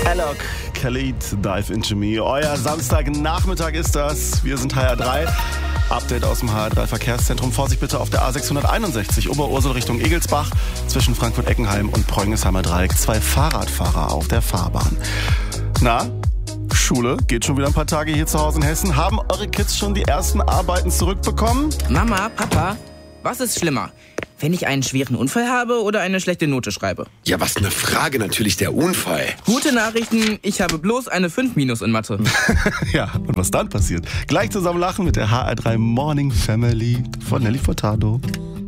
Alok, Khalid, Dive Into Me. Euer Samstagnachmittag ist das. Wir sind HR3. Update aus dem HR3-Verkehrszentrum. Vorsicht bitte auf der A661 Oberursel Richtung Egelsbach. Zwischen Frankfurt-Eckenheim und Preungesheimer Dreieck 2 Fahrradfahrer auf der Fahrbahn. Na, Schule geht schon wieder ein paar Tage hier zu Hause in Hessen. Haben eure Kids schon die ersten Arbeiten zurückbekommen? Mama, Papa, was ist schlimmer? Wenn ich einen schweren Unfall habe oder eine schlechte Note schreibe? Ja, was eine Frage, natürlich der Unfall. Gute Nachrichten, ich habe bloß eine 5- in Mathe. Ja, und was dann passiert? Gleich zusammen lachen mit der HR3 Morning Family von Nelly Furtado.